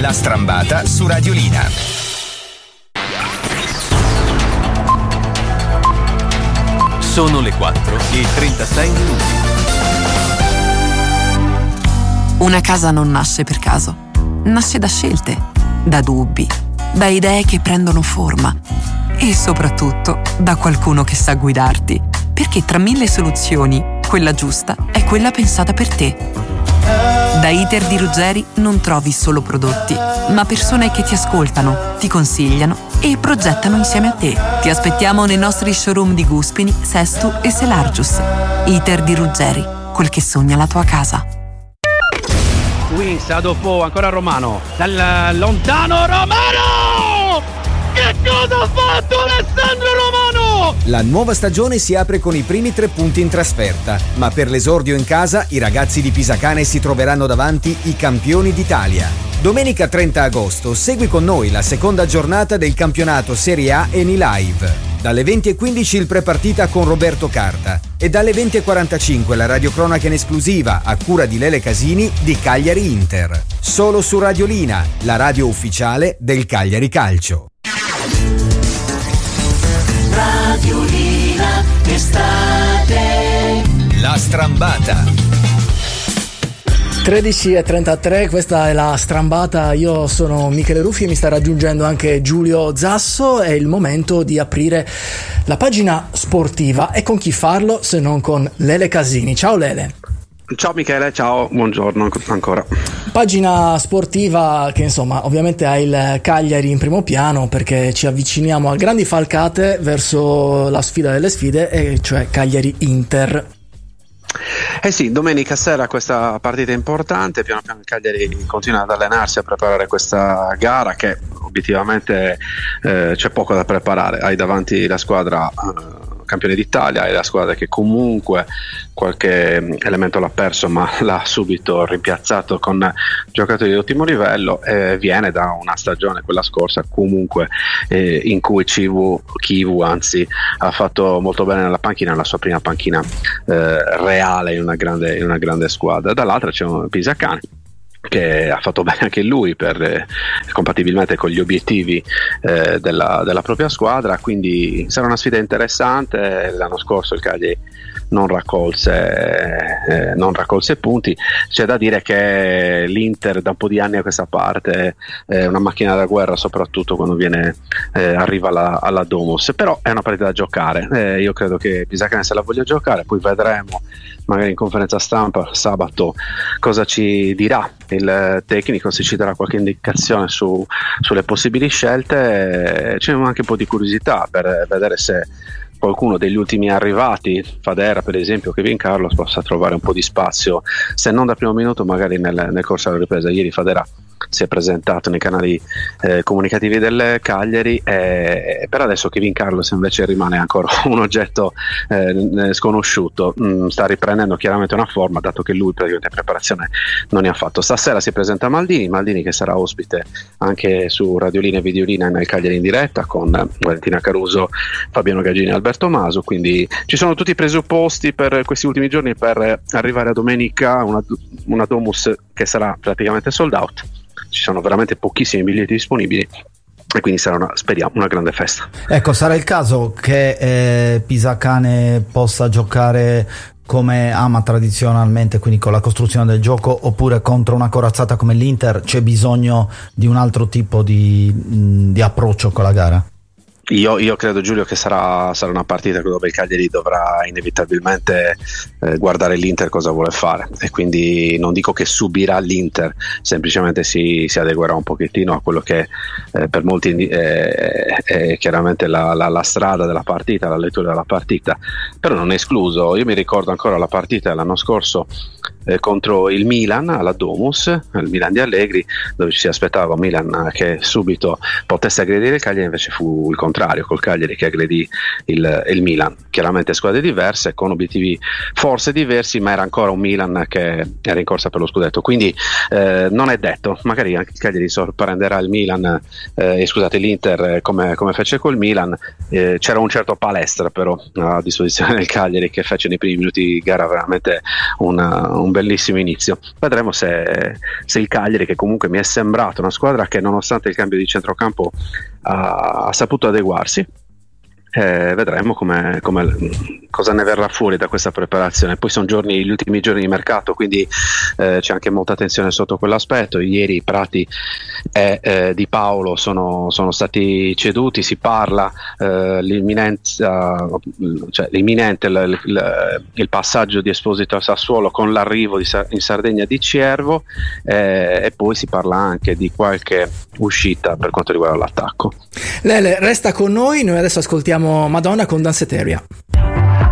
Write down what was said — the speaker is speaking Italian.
La Strambata su Radiolina. Sono le 4:36. Una casa non nasce per caso, nasce da scelte, da dubbi, da idee che prendono forma e soprattutto da qualcuno che sa guidarti, perché tra 1000 soluzioni, quella giusta è quella pensata per te. Da Iter di Ruggeri non trovi solo prodotti, ma persone che ti ascoltano, ti consigliano e progettano insieme a te. Ti aspettiamo nei nostri showroom di Guspini, Sestu e Selargius. Iter di Ruggeri, quel che sogna la tua casa. Wins, dopo ancora Romano, dal lontano Romano! Che cosa ha fatto Alessandro Romano? La nuova stagione si apre con i primi 3 punti in trasferta, ma per l'esordio in casa i ragazzi di Pisacane si troveranno davanti i campioni d'Italia. Domenica 30 agosto segui con noi la seconda giornata del campionato Serie A Eni Live. Dalle 20:15 il prepartita con Roberto Carta e dalle 20:45 la radiocronaca in esclusiva a cura di Lele Casini di Cagliari Inter. Solo su Radiolina, la radio ufficiale del Cagliari Calcio. Radiolina, estate. La Strambata. 13:33, questa è la Strambata, io sono Michele Ruffi e mi sta raggiungendo anche Giulio Zasso. È il momento di aprire la pagina sportiva e con chi farlo se non con Lele Casini. Ciao Lele. Ciao Michele, ciao, buongiorno ancora. Pagina sportiva che insomma ovviamente ha il Cagliari in primo piano, perché ci avviciniamo a grandi falcate verso la sfida delle sfide, e cioè Cagliari-Inter. Eh sì, domenica sera questa partita importante, piano piano il Cagliari continua ad allenarsi, a preparare questa gara che obiettivamente c'è poco da preparare. Hai davanti la squadra campione d'Italia, hai la squadra che comunque qualche elemento l'ha perso ma l'ha subito rimpiazzato con giocatori di ottimo livello, e viene da una stagione, quella scorsa, comunque in cui Chivu anzi ha fatto molto bene nella panchina, la sua prima panchina reale in una grande squadra. Dall'altra c'è un Pisacane che ha fatto bene anche lui compatibilmente con gli obiettivi della propria squadra, quindi sarà una sfida interessante. L'anno scorso il Cagliari non raccolse punti. C'è da dire che l'Inter da un po' di anni a questa parte è una macchina da guerra, soprattutto quando arriva alla Domus, però è una partita da giocare. Io credo che Pisacane se la voglia giocare, poi vedremo magari in conferenza stampa sabato cosa ci dirà il tecnico, se ci darà qualche indicazione sulle possibili scelte. C'è anche un po' di curiosità per vedere se qualcuno degli ultimi arrivati, Fadera per esempio, Kevin Carlos, possa trovare un po' di spazio, se non da primo minuto magari nel corso della ripresa. Ieri Fadera si è presentato nei canali comunicativi del Cagliari, per adesso Kevin Carlos invece rimane ancora un oggetto sconosciuto. Sta riprendendo chiaramente una forma, dato che lui praticamente preparazione non ne ha fatto. Stasera si presenta Maldini che sarà ospite anche su Radiolina e Videolina nel Cagliari in diretta con Valentina Caruso, Fabiano Gaggini e Alberto Maso, quindi ci sono tutti i presupposti per questi ultimi giorni per arrivare a domenica, una Domus che sarà praticamente sold out. Ci sono veramente pochissimi biglietti disponibili e quindi sarà speriamo una grande festa. Ecco, sarà il caso che Pisacane possa giocare come ama tradizionalmente, quindi con la costruzione del gioco, oppure contro una corazzata come l'Inter c'è bisogno di un altro tipo di approccio con la gara? Io credo, Giulio, che sarà una partita dove il Cagliari dovrà inevitabilmente guardare l'Inter cosa vuole fare, e quindi non dico che subirà l'Inter, semplicemente si adeguerà un pochettino a quello che per molti è chiaramente la strada della partita, la lettura della partita, però non è escluso. Io mi ricordo ancora la partita dell'anno scorso contro il Milan alla Domus, il Milan di Allegri, dove ci si aspettava un Milan che subito potesse aggredire il Cagliari, invece fu il contrario, col Cagliari che aggredì il Milan. Chiaramente squadre diverse, con obiettivi forse diversi, ma era ancora un Milan che era in corsa per lo scudetto, quindi non è detto, magari anche il Cagliari sorprenderà il Milan, l'Inter come fece col Milan. C'era un certo Palestra però a disposizione del Cagliari, che fece nei primi minuti di gara veramente un bellissimo inizio. Vedremo se il Cagliari, che comunque mi è sembrato una squadra che nonostante il cambio di centrocampo ha saputo adeguarsi, vedremo cosa ne verrà fuori da questa preparazione. Poi sono gli ultimi giorni di mercato, quindi c'è anche molta attenzione sotto quell'aspetto. Ieri Prati e Di Paolo sono stati ceduti, si parla l'imminente il passaggio di Esposito a Sassuolo con l'arrivo in Sardegna di Ciervo, e poi si parla anche di qualche uscita per quanto riguarda l'attacco. Lele, resta con noi adesso ascoltiamo Madonna con Danceteria.